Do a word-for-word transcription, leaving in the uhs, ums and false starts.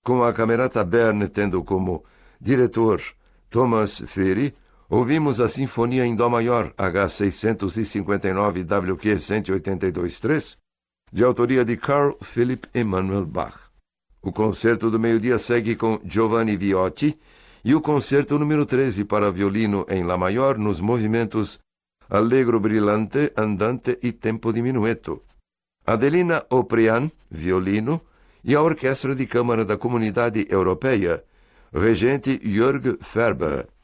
com a Camerata Bern tendo como diretor Thomas Ferry, ouvimos a Sinfonia em Dó Maior, H seiscentos e cinquenta e nove W Q cento e oitenta e dois três, de autoria de Carl Philipp Emanuel Bach. O concerto do meio-dia segue com Giovanni Viotti e o concerto número treze para violino em Lá maior nos movimentos Allegro brillante, andante e tempo di minueto. Adelina Oprian, violino, e a Orquestra de Câmara da Comunidade Europeia, regente Jörg Ferber.